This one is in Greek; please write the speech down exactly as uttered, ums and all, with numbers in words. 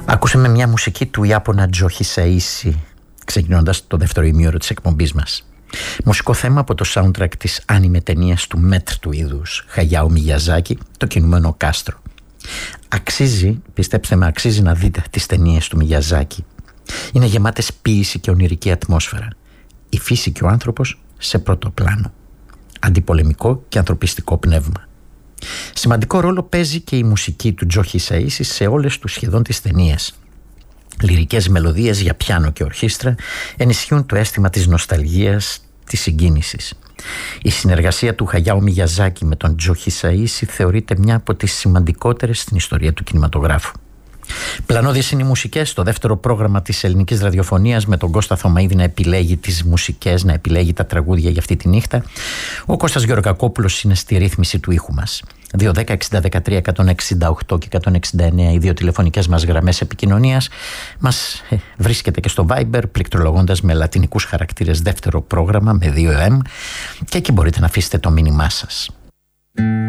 Ακούσαμε μια μουσική του Ιάπωνα Τζο Χισαΐση, ξεκινώντας το δεύτερο ημίωρο της εκπομπής μας. Μουσικό θέμα από το soundtrack της άνιμε ταινίας του μέτρ του είδους Χαγιάο Μιγιαζάκη, το κινούμενο Κάστρο. Αξίζει, πιστέψτε με, αξίζει να δείτε τις ταινίες του Μιγιαζάκη. Είναι γεμάτες ποίηση και ονειρική ατμόσφαιρα. Η φύση και ο άνθρωπος σε πρώτο πλάνο. Αντιπολεμικό και ανθρωπιστικό πνεύμα. Σημαντικό ρόλο παίζει και η μουσική του Τζο Χισαΐση σε όλες τους σχεδόν τις ταινίες. Λυρικές μελωδίες για πιάνο και ορχήστρα ενισχύουν το αίσθημα της νοσταλγίας, της συγκίνησης. Η συνεργασία του Χαγιάο Μιγιαζάκη με τον Τζο Χισαΐση θεωρείται μια από τις σημαντικότερες στην ιστορία του κινηματογράφου. Πλανώδεις είναι οι μουσικές στο δεύτερο πρόγραμμα της ελληνικής ραδιοφωνίας, με τον Κώστα Θωμαίδη να επιλέγει τις μουσικές, να επιλέγει τα τραγούδια για αυτή τη νύχτα. Ο Κώστας Γεωργακόπουλος είναι στη ρύθμιση του ήχου μας. δύο δέκα εξήντα δεκατρία εκατόν εξήντα οκτώ και εκατόν εξήντα εννέα οι δύο τηλεφωνικές μας γραμμές επικοινωνίας. Μας ε, βρίσκεται και στο Viber πληκτρολογώντας με λατινικούς χαρακτήρες δεύτερο πρόγραμμα με δύο εμ, και εκεί μπορείτε να αφήσετε το μήνυμά σας.